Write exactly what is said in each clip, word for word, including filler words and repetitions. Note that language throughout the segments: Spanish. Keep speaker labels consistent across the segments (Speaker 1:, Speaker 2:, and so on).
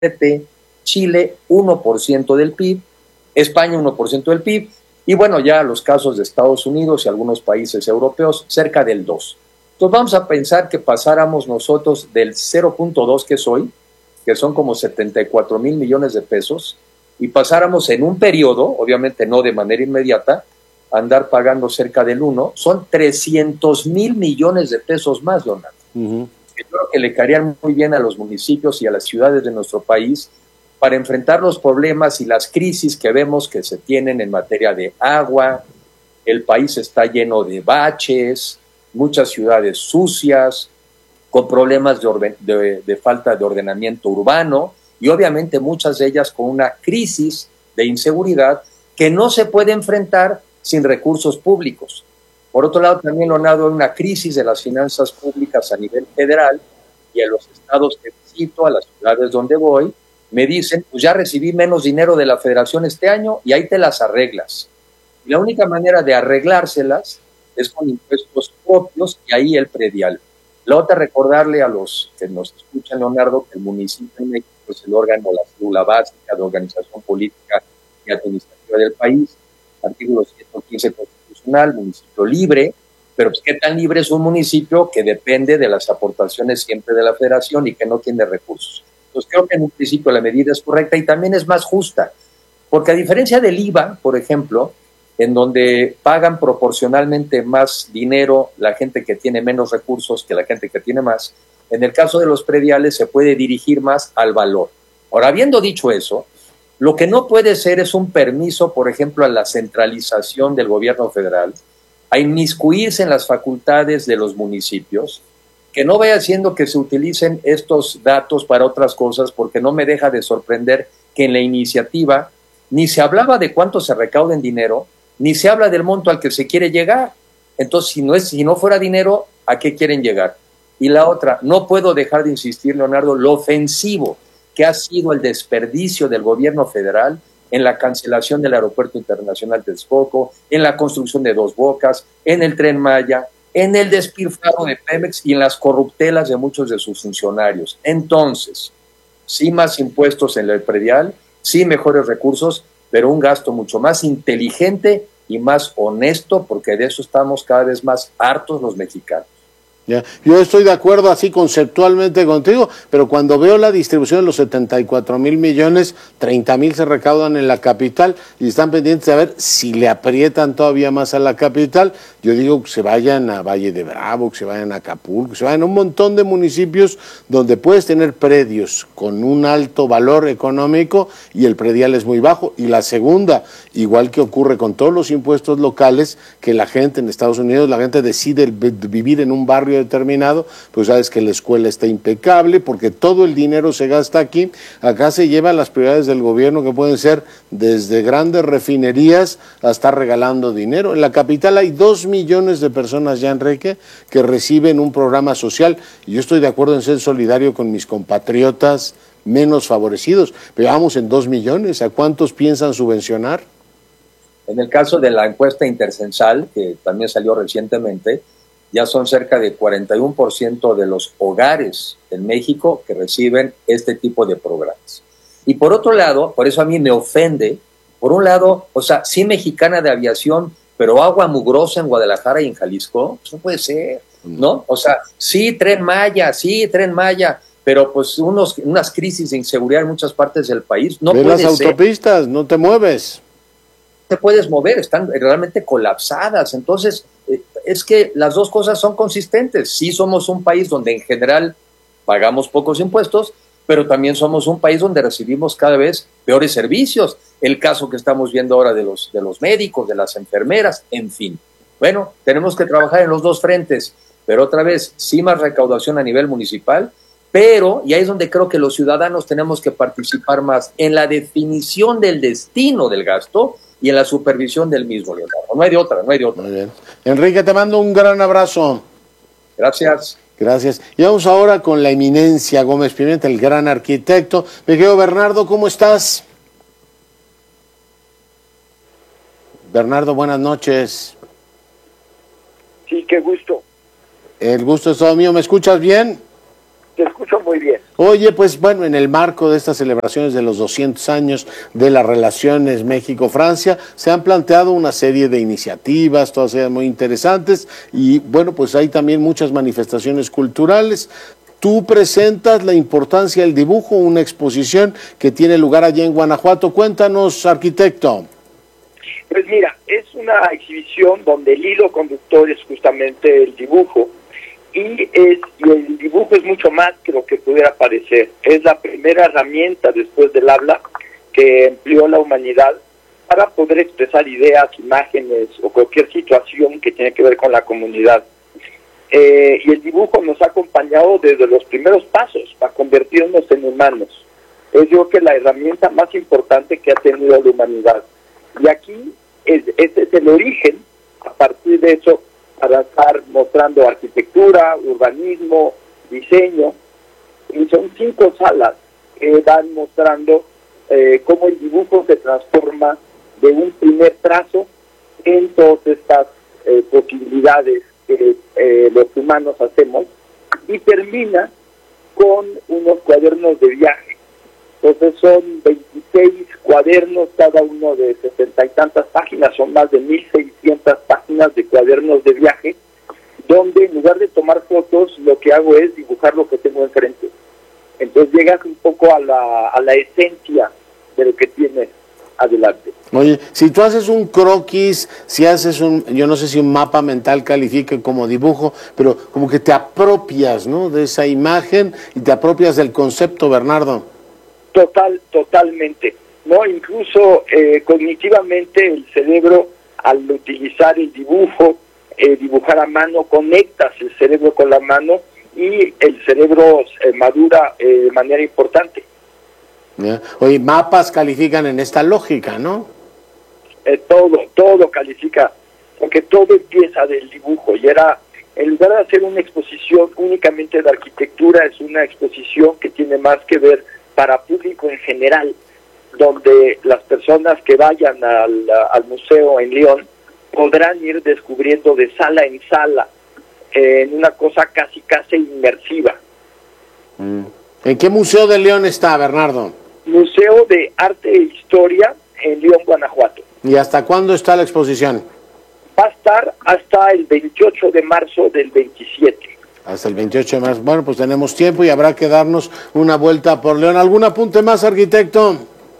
Speaker 1: Chile uno por ciento del P I B, España uno por ciento del P I B, y bueno, ya los casos de Estados Unidos y algunos países europeos cerca del dos. Entonces vamos a pensar que pasáramos nosotros del cero punto dos que es hoy, que son como setenta y cuatro mil millones de pesos, y pasáramos en un periodo, obviamente no de manera inmediata, a andar pagando cerca del uno, son trescientos mil millones de pesos más, Leonardo. Uh-huh. Yo creo que le caerían muy bien a los municipios y a las ciudades de nuestro país para enfrentar los problemas y las crisis que vemos que se tienen en materia de agua. El país está lleno de baches, muchas ciudades sucias, con problemas de, orden, de, de falta de ordenamiento urbano y obviamente muchas de ellas con una crisis de inseguridad que no se puede enfrentar sin recursos públicos. Por otro lado, también, Leonardo, hay una crisis de las finanzas públicas a nivel federal y a los estados que visito, a las ciudades donde voy, me dicen, pues ya recibí menos dinero de la federación este año y ahí te las arreglas. Y la única manera de arreglárselas es con impuestos propios y ahí el predial. La otra, recordarle a los que nos escuchan, Leonardo, que el municipio en México es el órgano, la célula básica de organización política y administrativa del país, artículo ciento quince constitucional, municipio libre, pero pues, ¿qué tan libre es un municipio que depende de las aportaciones siempre de la federación y que no tiene recursos? Entonces creo que en un principio la medida es correcta y también es más justa, porque a diferencia del I V A, por ejemplo, en donde pagan proporcionalmente más dinero la gente que tiene menos recursos que la gente que tiene más, en el caso de los prediales se puede dirigir más al valor. Ahora, habiendo dicho eso, lo que no puede ser es un permiso, por ejemplo, a la centralización del gobierno federal, a inmiscuirse en las facultades de los municipios, que no vaya haciendo que se utilicen estos datos para otras cosas, porque no me deja de sorprender que en la iniciativa ni se hablaba de cuánto se recauda en dinero, ni se habla del monto al que se quiere llegar. Entonces, si no es, si no fuera dinero, ¿a qué quieren llegar? Y la otra, no puedo dejar de insistir, Leonardo, lo ofensivo que ha sido el desperdicio del gobierno federal en la cancelación del Aeropuerto Internacional de Texcoco, en la construcción de Dos Bocas, en el Tren Maya, en el despilfarro de Pemex y en las corruptelas de muchos de sus funcionarios. Entonces, sí más impuestos en el predial, sí mejores recursos, pero un gasto mucho más inteligente y más honesto, porque de eso estamos cada vez más hartos los mexicanos.
Speaker 2: Ya. Yo estoy de acuerdo así conceptualmente contigo, pero cuando veo la distribución de los setenta y cuatro mil millones, treinta mil se recaudan en la capital y están pendientes de ver si le aprietan todavía más a la capital. Yo digo que se vayan a Valle de Bravo, que se vayan a Acapulco, que se vayan a un montón de municipios donde puedes tener predios con un alto valor económico y el predial es muy bajo. Y la segunda, igual que ocurre con todos los impuestos locales, que la gente en Estados Unidos, la gente decide vivir en un barrio determinado, pues sabes que la escuela está impecable porque todo el dinero se gasta aquí. Acá se llevan las prioridades del gobierno, que pueden ser desde grandes refinerías hasta regalando dinero. En la capital hay dos millones de personas ya, Enrique, que reciben un programa social, y yo estoy de acuerdo en ser solidario con mis compatriotas menos favorecidos, pero vamos en dos millones, ¿a cuántos piensan subvencionar?
Speaker 1: En el caso de la encuesta intercensal, que también salió recientemente, ya son cerca de cuarenta y uno por ciento de los hogares en México que reciben este tipo de programas. Y por otro lado, por eso a mí me ofende, por un lado, o sea, sí Mexicana de Aviación, pero agua mugrosa en Guadalajara y en Jalisco, pues no puede ser, ¿no? O sea, sí Tren Maya, sí Tren Maya, pero pues unos, unas crisis de inseguridad en muchas partes del país, no puede ser.
Speaker 2: Ve las autopistas, no te mueves.
Speaker 1: Te puedes mover, están realmente colapsadas. Entonces, eh, es que las dos cosas son consistentes. Sí somos un país donde en general pagamos pocos impuestos, pero también somos un país donde recibimos cada vez peores servicios. El caso que estamos viendo ahora de los, de los médicos, de las enfermeras, en fin. Bueno, tenemos que trabajar en los dos frentes, pero otra vez, sí más recaudación a nivel municipal, pero, y ahí es donde creo que los ciudadanos tenemos que participar más en la definición del destino del gasto y en la supervisión del mismo, Leonardo. No hay de otra, no hay de otra.
Speaker 2: Muy bien. Enrique, te mando un gran abrazo.
Speaker 1: Gracias.
Speaker 2: Gracias. Y vamos ahora con la eminencia Gómez Pimienta, el gran arquitecto. Mi querido Bernardo, ¿cómo estás? Bernardo, buenas noches.
Speaker 3: Sí, qué gusto.
Speaker 2: El gusto es todo mío. ¿Me escuchas bien?
Speaker 3: Te escucho muy bien.
Speaker 2: Oye, pues bueno, en el marco de estas celebraciones de los doscientos años de las relaciones México-Francia, se han planteado una serie de iniciativas, todas ellas muy interesantes, y bueno, pues hay también muchas manifestaciones culturales. Tú presentas la importancia del dibujo, una exposición que tiene lugar allá en Guanajuato. Cuéntanos, arquitecto.
Speaker 3: Pues mira, es una exhibición donde el hilo conductor es justamente el dibujo, y, es, y el dibujo es mucho más que lo que pudiera parecer. Es la primera herramienta después del habla que empleó la humanidad para poder expresar ideas, imágenes o cualquier situación que tiene que ver con la comunidad. Eh, y el dibujo nos ha acompañado desde los primeros pasos para convertirnos en humanos. Es yo creo que la herramienta más importante que ha tenido la humanidad. Y aquí es, ese es el origen, a partir de eso, para estar mostrando arquitectura, urbanismo, diseño. Y son cinco salas que van mostrando eh, cómo el dibujo se transforma de un primer trazo en todas estas eh, posibilidades que eh, los humanos hacemos, y termina con unos cuadernos de viaje. Entonces son veintiséis cuadernos, cada uno de sesenta y tantas páginas, son más de mil seiscientas páginas de cuadernos de viaje, donde en lugar de tomar fotos, lo que hago es dibujar lo que tengo enfrente. Entonces llegas un poco a la, a la esencia de lo que tienes adelante.
Speaker 2: Oye, si tú haces un croquis, si haces un, yo no sé si un mapa mental califique como dibujo, pero como que te apropias, ¿no?, de esa imagen y te apropias del concepto, Bernardo.
Speaker 3: Total, totalmente. No, incluso eh, cognitivamente el cerebro, al utilizar el dibujo, eh, dibujar a mano, conectas el cerebro con la mano y el cerebro eh, madura eh, de manera importante.
Speaker 2: ¿Ya? Oye, mapas califican en esta lógica, ¿no?
Speaker 3: Eh, todo, todo califica, porque todo empieza del dibujo, y era, en lugar de hacer una exposición únicamente de arquitectura, es una exposición que tiene más que ver para público en general, donde las personas que vayan al, al museo en León podrán ir descubriendo de sala en sala, eh, en una cosa casi casi inmersiva.
Speaker 2: Mm. ¿En qué museo de León está, Bernardo?
Speaker 3: Museo de Arte e Historia en León, Guanajuato.
Speaker 2: ¿Y hasta cuándo está la exposición?
Speaker 3: Va a estar hasta el veintiocho de marzo del veintisiete.
Speaker 2: Hasta el veintiocho de marzo. Bueno, pues tenemos tiempo y habrá que darnos una vuelta por León. ¿Algún apunte más, arquitecto?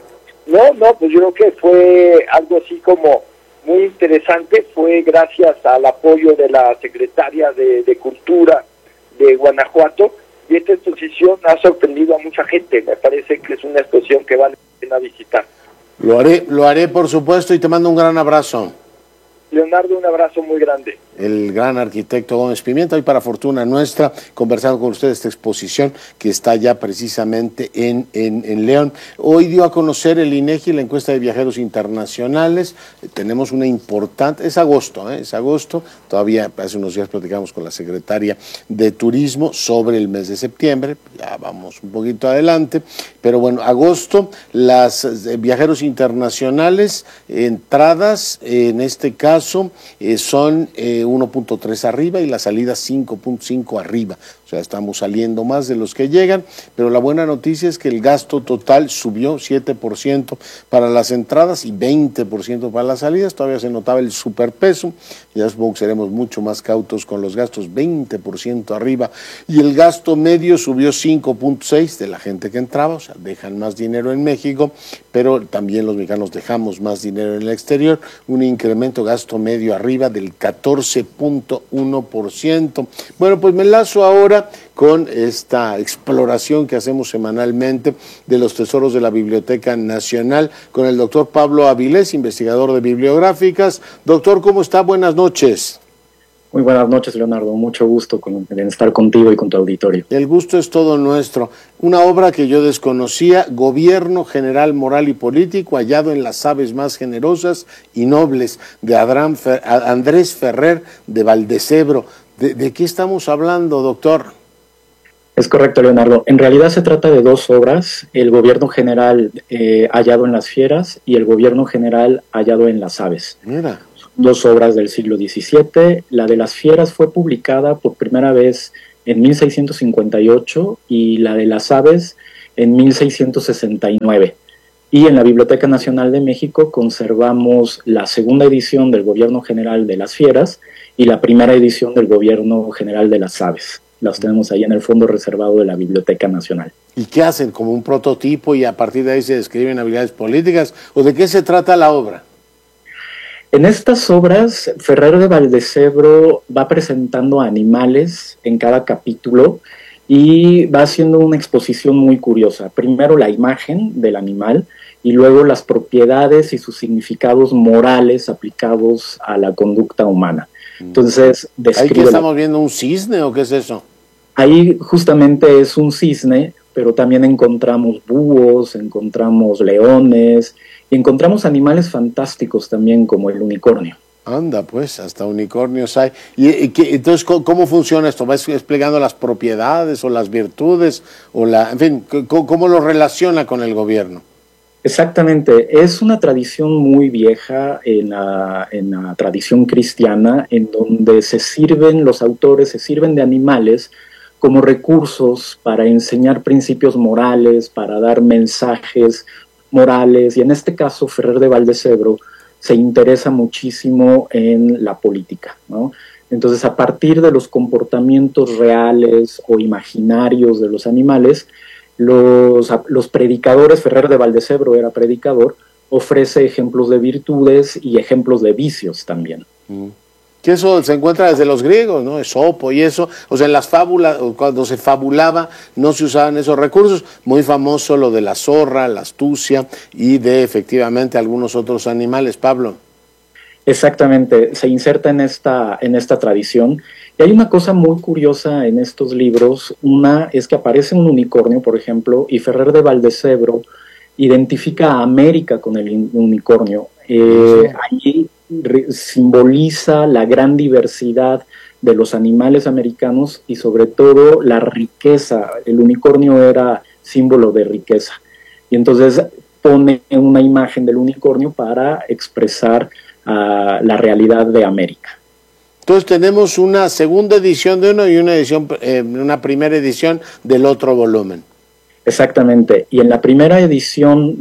Speaker 3: No, no, pues yo creo que fue algo así como muy interesante. Fue gracias al apoyo de la secretaria de, de Cultura de Guanajuato, y esta exposición ha sorprendido a mucha gente. Me parece que es una exposición que vale la pena visitar.
Speaker 2: Lo haré, lo haré por supuesto, y te mando un gran abrazo.
Speaker 3: Leonardo, un abrazo muy grande.
Speaker 2: El gran arquitecto Gómez Pimienta, hoy para fortuna nuestra, conversando con ustedes esta exposición que está ya precisamente en, en, en León. Hoy dio a conocer el INEGI la encuesta de viajeros internacionales. Tenemos una importante, es agosto, ¿eh? es agosto, todavía hace unos días platicamos con la secretaria de Turismo sobre el mes de septiembre, ya vamos un poquito adelante, pero bueno, agosto, las eh, viajeros internacionales, entradas, en este caso, eh, son eh, uno punto tres arriba y la salida cinco punto cinco arriba. O sea, estamos saliendo más de los que llegan, pero la buena noticia es que el gasto total subió siete por ciento para las entradas y veinte por ciento para las salidas. Todavía se notaba el superpeso, ya supongo que seremos mucho más cautos con los gastos, veinte por ciento arriba, y el gasto medio subió cinco punto seis de la gente que entraba, o sea, dejan más dinero en México, pero también los mexicanos dejamos más dinero en el exterior, un incremento gasto medio arriba del catorce punto uno por ciento. Bueno, pues me enlazo ahora con esta exploración que hacemos semanalmente de los tesoros de la Biblioteca Nacional con el doctor Pablo Avilés, investigador de bibliográficas. Doctor, ¿cómo está? Buenas noches.
Speaker 4: Muy buenas noches, Leonardo. Mucho gusto con, en estar contigo y con tu auditorio.
Speaker 2: El gusto es todo nuestro. Una obra que yo desconocía, Gobierno General Moral y Político, hallado en las aves más generosas y nobles, de Adrán Fer, Andrés Ferrer de Valdecebro. ¿De, ¿De qué estamos hablando, doctor?
Speaker 4: Es correcto, Leonardo. En realidad se trata de dos obras, el Gobierno General eh, hallado en las fieras y el Gobierno General hallado en las aves.
Speaker 2: Mira.
Speaker 4: Dos obras del siglo diecisiete. La de las fieras fue publicada por primera vez en mil seiscientos cincuenta y ocho y la de las aves en mil seiscientos sesenta y nueve. Y en la Biblioteca Nacional de México conservamos la segunda edición del Gobierno General de las Fieras y la primera edición del Gobierno General de las Aves. Las tenemos ahí en el fondo reservado de la Biblioteca Nacional.
Speaker 2: ¿Y qué hacen? ¿Como un prototipo y a partir de ahí se describen habilidades políticas? ¿O de qué se trata la obra?
Speaker 4: En estas obras, Ferrer de Valdecebro va presentando animales en cada capítulo y va haciendo una exposición muy curiosa. Primero la imagen del animal y luego las propiedades y sus significados morales aplicados a la conducta humana. Entonces, describe.
Speaker 2: ¿Ahí qué estamos viendo? ¿Un cisne o qué es eso?
Speaker 4: Ahí justamente es un cisne, pero también encontramos búhos, encontramos leones, y encontramos animales fantásticos también como el unicornio.
Speaker 2: Anda, pues, hasta unicornios hay. ¿Y, y qué, entonces cómo funciona esto? ¿Va explicando las propiedades o las virtudes? o la, En fin, ¿cómo, cómo lo relaciona con el gobierno?
Speaker 4: Exactamente, es una tradición muy vieja en la, en la tradición cristiana, en donde se sirven, los autores se sirven de animales como recursos para enseñar principios morales, para dar mensajes morales, y en este caso Ferrer de Valdecebro se interesa muchísimo en la política, ¿no? Entonces, a partir de los comportamientos reales o imaginarios de los animales, Los, los predicadores, Ferrer de Valdecebro era predicador, ofrece ejemplos de virtudes y ejemplos de vicios también.
Speaker 2: Mm. Que eso se encuentra desde los griegos, ¿no? Esopo y eso. O sea, en las fábulas, cuando se fabulaba, no se usaban esos recursos. Muy famoso lo de la zorra, la astucia y de efectivamente algunos otros animales. Pablo.
Speaker 4: Exactamente, se inserta en esta, en esta tradición. Y hay una cosa muy curiosa en estos libros. Una es que aparece un unicornio, por ejemplo, y Ferrer de Valdecebro identifica a América con el unicornio. Eh, sí. Allí simboliza la gran diversidad de los animales americanos y sobre todo la riqueza. El unicornio era símbolo de riqueza. Y entonces pone una imagen del unicornio para expresar uh, la realidad de América.
Speaker 2: Entonces tenemos una segunda edición de uno y una edición, eh, una primera edición del otro volumen.
Speaker 4: Exactamente. Y en la primera edición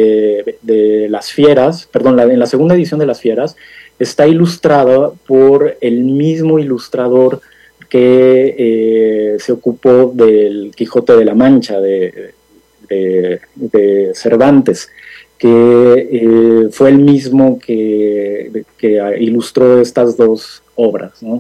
Speaker 4: de, de Las Fieras, perdón, la, en la segunda edición de Las Fieras, está ilustrada por el mismo ilustrador que eh, se ocupó del Quijote de la Mancha, de, de, de Cervantes, que eh, fue el mismo que, que ilustró estas dos obras, ¿no?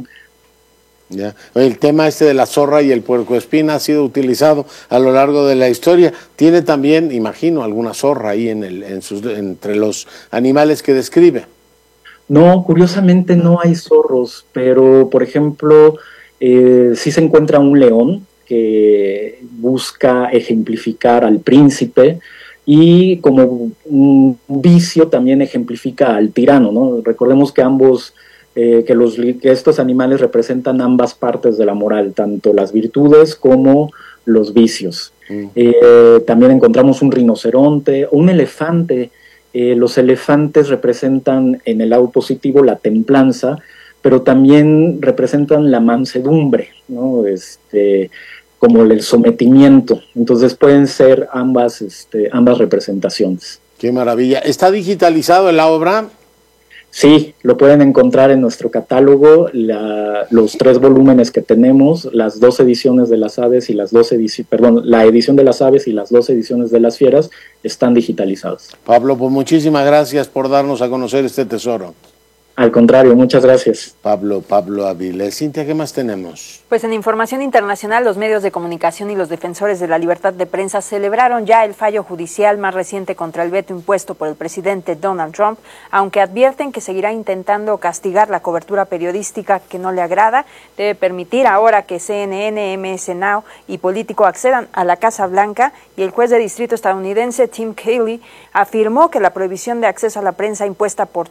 Speaker 2: Ya. El tema este de la zorra y el puercoespín ha sido utilizado a lo largo de la historia. Tiene también, imagino, alguna zorra ahí en el, en sus, entre los animales que describe.
Speaker 4: No, curiosamente no hay zorros, pero por ejemplo, eh, sí se encuentra un león que busca ejemplificar al príncipe y como un vicio también ejemplifica al tirano, ¿no? Recordemos que ambos Eh, que, los, que estos animales representan ambas partes de la moral, tanto las virtudes como los vicios. Mm. Eh, también encontramos un rinoceronte, un elefante. Eh, los elefantes representan en el lado positivo la templanza, pero también representan la mansedumbre, ¿no? Este, como el sometimiento. Entonces pueden ser ambas, este, ambas representaciones.
Speaker 2: ¡Qué maravilla! ¿Está digitalizado en la obra?
Speaker 4: Sí, lo pueden encontrar en nuestro catálogo, la, los tres volúmenes que tenemos, las dos ediciones de las aves y las dos ediciones, perdón, la edición de las aves y las dos ediciones de las fieras están digitalizadas.
Speaker 2: Pablo, pues muchísimas gracias por darnos a conocer este tesoro.
Speaker 4: Al contrario, muchas gracias.
Speaker 2: Pablo, Pablo Avilés. Cintia, ¿qué más tenemos?
Speaker 5: Pues en información internacional, los medios de comunicación y los defensores de la libertad de prensa celebraron ya el fallo judicial más reciente contra el veto impuesto por el presidente Donald Trump, aunque advierten que seguirá intentando castigar la cobertura periodística que no le agrada. Debe permitir ahora que C N N, M S Now y Político accedan a la Casa Blanca, y el juez de distrito estadounidense Tim Cayley afirmó que la prohibición de acceso a la prensa impuesta por Trump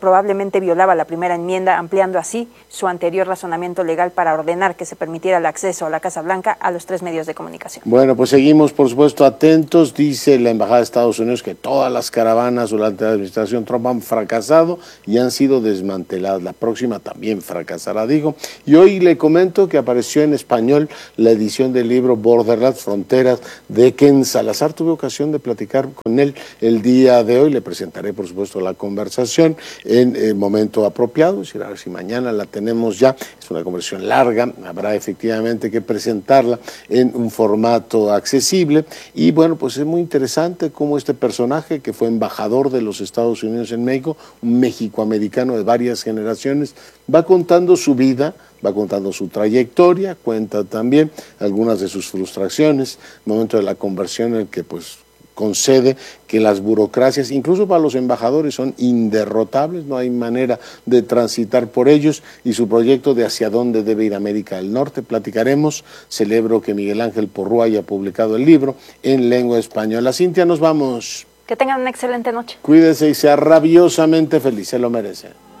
Speaker 5: probablemente violaba la primera enmienda, ampliando así su anterior razonamiento legal para ordenar que se permitiera el acceso a la Casa Blanca a los tres medios de comunicación.
Speaker 2: Bueno, pues seguimos, por supuesto, atentos. Dice la Embajada de Estados Unidos que todas las caravanas durante la administración Trump han fracasado y han sido desmanteladas. La próxima también fracasará, digo. Y hoy le comento que apareció en español la edición del libro Borderlands, Fronteras, de Ken Salazar. Tuve ocasión de platicar con él el día de hoy. Le presentaré, por supuesto, la conversación en el momento apropiado. Es decir, a ver si mañana la tenemos ya. Es una conversación larga, habrá efectivamente que presentarla en un formato accesible. Y bueno, pues es muy interesante cómo este personaje, que fue embajador de los Estados Unidos en México, un mexicoamericano de varias generaciones, va contando su vida, va contando su trayectoria, cuenta también algunas de sus frustraciones, el momento de la conversión en el que pues concede que las burocracias, incluso para los embajadores, son inderrotables, no hay manera de transitar por ellos, y su proyecto de hacia dónde debe ir América del Norte. Platicaremos. Celebro que Miguel Ángel Porrúa haya publicado el libro en lengua española. Cintia, nos vamos.
Speaker 5: Que tengan una excelente noche.
Speaker 2: Cuídese y sea rabiosamente feliz, se lo merece.